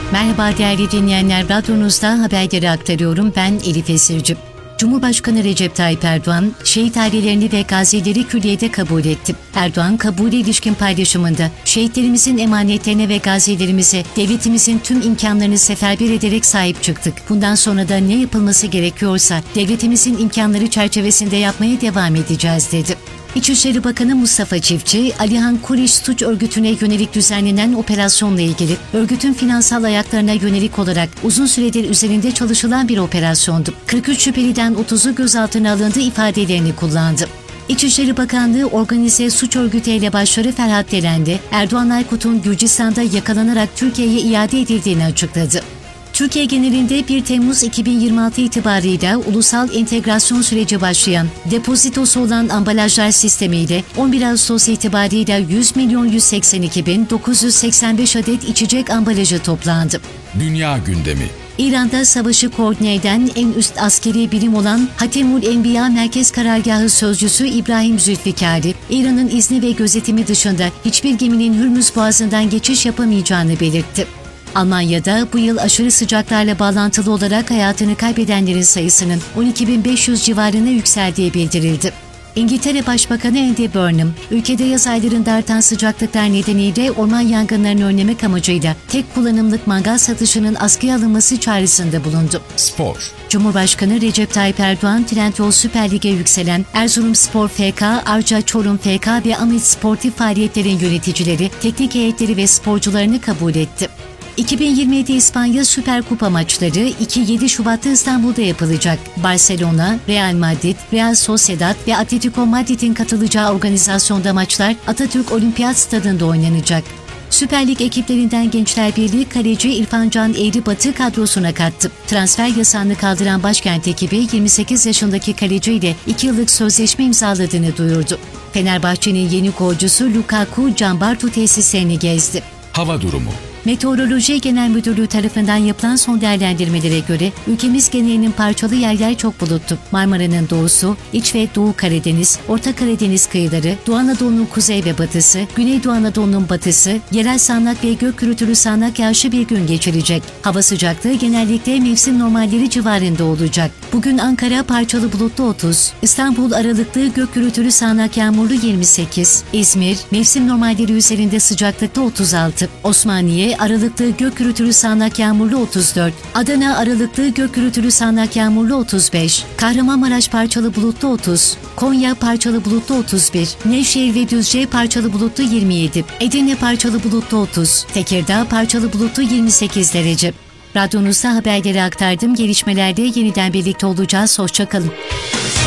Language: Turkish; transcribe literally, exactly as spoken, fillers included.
Merhaba değerli dinleyenler, radyonuzda haberleri aktarıyorum. Ben Elif Esirci. Cumhurbaşkanı Recep Tayyip Erdoğan, şehit ailelerini ve gazileri külliyede kabul etti. Erdoğan, kabule ilişkin paylaşımında, şehitlerimizin emanetlerine ve gazilerimize devletimizin tüm imkanlarını seferber ederek sahip çıktık. Bundan sonra da ne yapılması gerekiyorsa devletimizin imkanları çerçevesinde yapmaya devam edeceğiz dedi. İçişleri Bakanı Mustafa Çiftçi, Alihan Kureş suç örgütüne yönelik düzenlenen operasyonla ilgili örgütün finansal ayaklarına yönelik olarak uzun süredir üzerinde çalışılan bir operasyondu. kırk üç şüpheliden otuzu gözaltına alındı ifadelerini kullandı. İçişleri Bakanlığı organize suç örgütü elebaşları Ferhat Deren'de Erdoğan Aykut'un Gürcistan'da yakalanarak Türkiye'ye iade edildiğini açıkladı. Türkiye genelinde bir Temmuz iki bin yirmi altı itibarıyla ulusal entegrasyon süreci başlayan depozitosu olan ambalajlar sistemiyle on bir Ağustos itibarıyla yüz milyon yüz seksen iki bin dokuz yüz seksen beş adet içecek ambalajı toplandı. Dünya gündemi. İran'da savaşı koordine eden en üst askeri birim olan Hatemül Enbiya Merkez Karargahı Sözcüsü İbrahim Zülfikari, İran'ın izni ve gözetimi dışında hiçbir geminin Hürmüz Boğazı'ndan geçiş yapamayacağını belirtti. Almanya'da bu yıl aşırı sıcaklarla bağlantılı olarak hayatını kaybedenlerin sayısının on iki bin beş yüz civarına yükseldiği bildirildi. İngiltere Başbakanı Andy Burnham, ülkede yaz aylarında artan sıcaklıklar nedeniyle orman yangınlarını önlemek amacıyla tek kullanımlık mangal satışının askıya alınması çağrısında bulundu. Spor. Cumhurbaşkanı Recep Tayyip Erdoğan, Trendyol Süper Lig'e yükselen Erzurumspor F K, Arca Çorum F K ve Ahmet Sportif faaliyetlerin yöneticileri, teknik heyetleri ve sporcularını kabul etti. iki bin yirmi yedi İspanya Süper Kupa maçları iki yedi Şubat'ta İstanbul'da yapılacak. Barcelona, Real Madrid, Real Sociedad ve Atletico Madrid'in katılacağı organizasyonda maçlar Atatürk Olimpiyat Stadı'nda oynanacak. Süper Lig ekiplerinden Gençler Birliği kaleci İrfan Can Eğribat'ı kadrosuna kattı. Transfer yasağını kaldıran başkent ekibi yirmi sekiz yaşındaki kaleciyle iki yıllık sözleşme imzaladığını duyurdu. Fenerbahçe'nin yeni golcüsü Lukaku, Can Bartu tesislerini gezdi. Hava durumu. Meteoroloji Genel Müdürlüğü tarafından yapılan son değerlendirmelere göre ülkemiz genelinin parçalı yer yer çok bulutlu. Marmara'nın doğusu, İç ve Doğu Karadeniz, Orta Karadeniz kıyıları, Doğu Anadolu'nun kuzey ve batısı, Güneydoğu Anadolu'nun batısı, yerel sağanak ve gök gürültülü sağanak yağışlı bir gün geçirecek. Hava sıcaklığı genellikle mevsim normalleri civarında olacak. Bugün Ankara parçalı bulutlu otuz, İstanbul aralıklı gök gürültülü sağanak yağmurlu yirmi sekiz, İzmir mevsim normalleri üzerinde sıcaklıkta otuz altı, Osmaniye aralıklı gök gürültülü sağanak yağmurlu otuz dört, Adana aralıklı gök gürültülü sağanak yağmurlu otuz beş, Kahramanmaraş parçalı bulutlu otuz, Konya parçalı bulutlu otuz bir, Nevşehir ve Düzce parçalı bulutlu yirmi yedi, Edirne parçalı bulutlu otuz, Tekirdağ parçalı bulutlu yirmi sekiz derece. Radyonuzda haberleri aktardım. Gelişmelerde yeniden birlikte olacağız. Hoşça kalın.